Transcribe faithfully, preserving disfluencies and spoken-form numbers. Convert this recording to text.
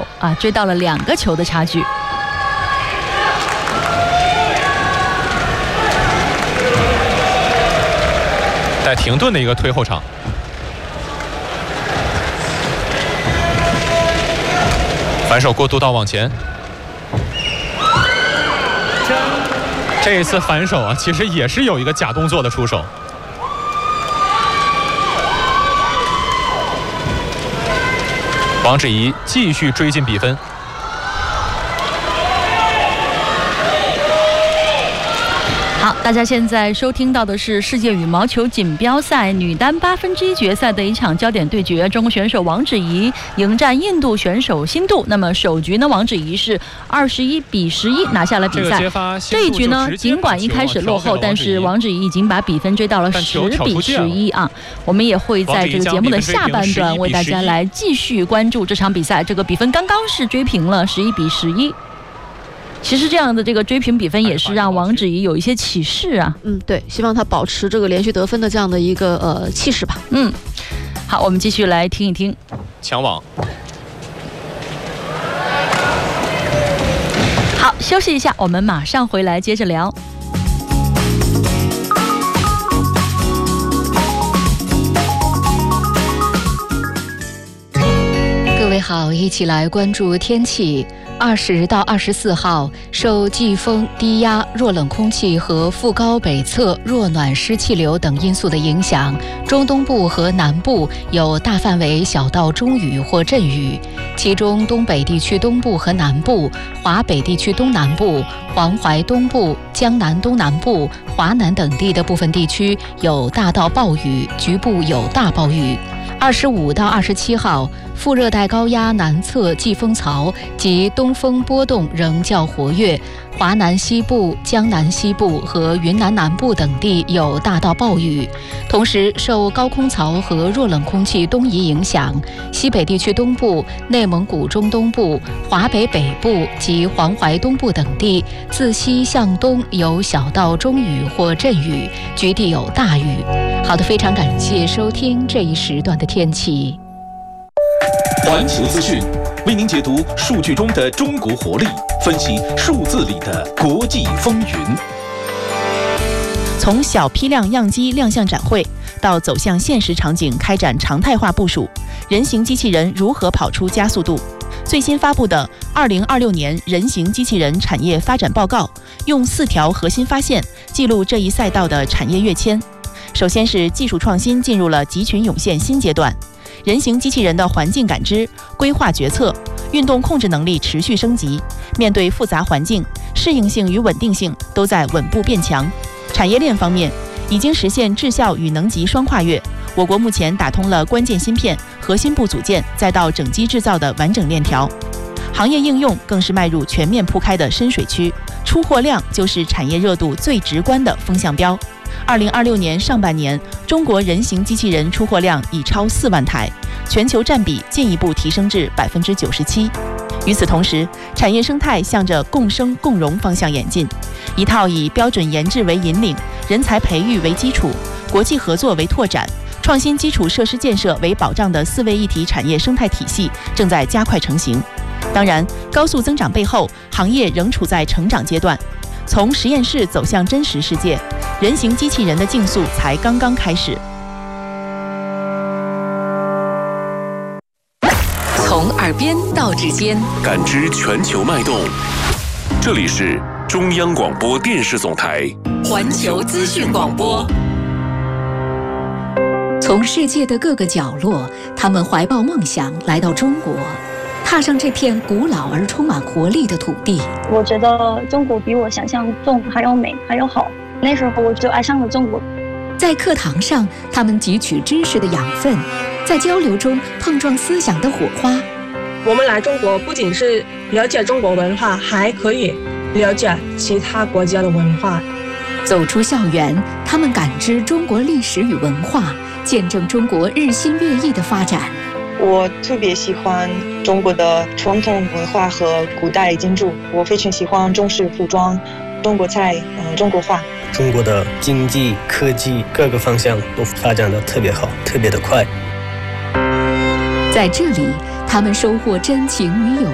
啊，追到了两个球的差距。 带停顿的一个推后场。反手过渡到往前，这一次反手啊，其实也是有一个假动作的出手。王芷怡继续追进比分。 好，大家现在收听到的是世界羽毛球锦标赛女单八分之一决赛的一场焦点对决，中国选手王芷怡迎战印度选手辛杜。那么首局呢，王芷怡是二十一比十一拿下了比赛。这一局呢，尽管一开始落后，但是王芷怡已经把比分追到了十比十一啊。我们也会在这个节目的下半段为大家来继续关注这场比赛。这个比分刚刚是追平了十一比十一。其实这样的这个追平比分也是让王芷怡有一些启示啊。 嗯，对，希望她保持这个连续得分的这样的一个呃气势吧。 嗯，好，我们继续来听一听。 抢网。 好，休息一下，我们马上回来接着聊。 各位好，一起来关注天气。二十到二十四号，受季风、低压、弱冷空气和副高北侧弱暖湿气流等因素的影响，中东部和南部有大范围小到中雨或阵雨，其中东北地区东部和南部、华北地区东南部、黄淮东部、江南东南部、华南等地的部分地区有大到暴雨，局部有大暴雨。二十五到二十七号，副热带高压南侧季风槽及东风波动仍较活跃，华南西部、江南西部和云南南部等地有大到暴雨。同时，受高空槽和弱冷空气东移影响，西北地区东部、内蒙古中东部、华北北部及黄淮东部等地自西向东有小到中雨或阵雨，局地有大雨。好的，非常感谢收听这一时段的天气。 环球资讯为您解读数据中的中国活力，分析数字里的国际风云。 从小批量样机亮相展会，到走向现实场景开展常态化部署，人形机器人如何跑出加速度？最新发布的《二零二六年人形机器人产业发展报告》用四条核心发现记录这一赛道的产业跃迁。首先是技术创新进入了集群涌现新阶段，人形机器人的环境感知、规划决策、运动控制能力持续升级，面对复杂环境，适应性与稳定性都在稳步变强。产业链方面，已经实现质效与能级双跨越，我国目前打通了关键芯片、核心部组件再到整机制造的完整链条。行业应用更是迈入全面铺开的深水区，出货量就是产业热度最直观的风向标。二零二六年上半年，中国人形机器人出货量已超四万台，全球占比进一步提升至百分之九十七。与此同时，产业生态向着共生共荣方向演进，一套以标准研制为引领、人才培育为基础、国际合作为拓展、创新基础设施建设为保障的四位一体产业生态体系正在加快成型。当然，高速增长背后，行业仍处在成长阶段。从实验室走向真实世界，人形机器人的竞速才刚刚开始。 从耳边到指尖， 感知全球脉动。这里是中央广播电视总台环球资讯广播。从世界的各个角落，他们怀抱梦想来到中国，踏上这片古老而充满活力的土地。 我觉得中国比我想象中还要美，还要好。那时候我就爱上了中国。 在课堂上，他们汲取知识的养分，在交流中碰撞思想的火花。 我们来中国不仅是了解中国文化，还可以了解其他国家的文化。 走出校园，他们感知中国历史与文化，见证中国日新月异的发展。 我特别喜欢中国的传统文化和古代建筑，我非常喜欢中式服装、中国菜、呃、中国画。 中国的经济、科技各个方向都发展得特别好，特别的快。 在这里，他们收获真情与友